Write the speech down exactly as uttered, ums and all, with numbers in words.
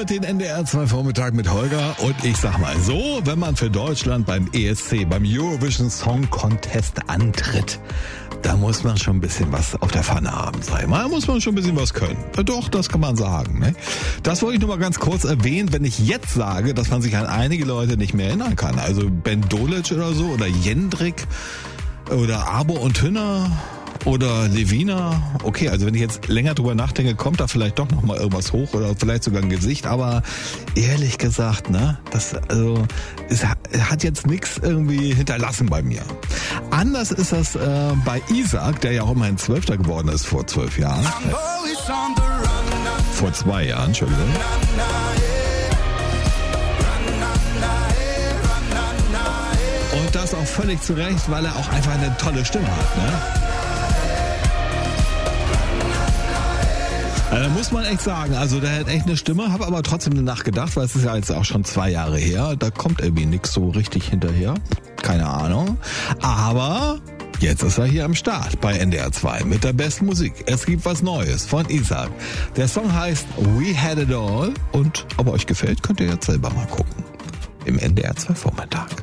hört den N D R zwei Vormittag mit Holger und ich sag mal so, wenn man für Deutschland beim E S C, beim Eurovision Song Contest antritt, da muss man schon ein bisschen was auf der Pfanne haben, sag ich mal. Da muss man schon ein bisschen was können. Doch, das kann man sagen. Ne? Das wollte ich nur mal ganz kurz erwähnen, wenn ich jetzt sage, dass man sich an einige Leute nicht mehr erinnern kann. Also Ben Dolic oder so oder Jendrik oder Abo und Hünner oder Levina. Okay, also wenn ich jetzt länger drüber nachdenke, kommt da vielleicht doch noch mal irgendwas hoch oder vielleicht sogar ein Gesicht. Aber ehrlich gesagt, ne, das also es hat jetzt nichts irgendwie hinterlassen bei mir. Anders ist das äh, bei Isaac, der ja auch immerhin Zwölfter geworden ist vor zwölf Jahren. Vor zwei Jahren, Entschuldigung. Und das auch völlig zu Recht, weil er auch einfach eine tolle Stimme hat, ne? Also, da muss man echt sagen, also der hat echt eine Stimme, habe aber trotzdem eine Nacht gedacht, weil es ist ja jetzt auch schon zwei Jahre her, da kommt irgendwie nichts so richtig hinterher, keine Ahnung, aber jetzt ist er hier am Start bei N D R zwei mit der besten Musik. Es gibt was Neues von Isaac. Der Song heißt We Had It All und ob er euch gefällt, könnt ihr jetzt selber mal gucken im N D R zwei Vormittag.